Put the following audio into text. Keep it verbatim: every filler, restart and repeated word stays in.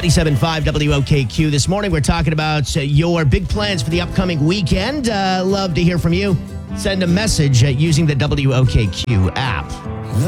ninety-seven point five W O K Q. This morning, we're talking about uh, your big plans for the upcoming weekend. Uh, love to hear from you. Send a message uh, using the W O K Q app.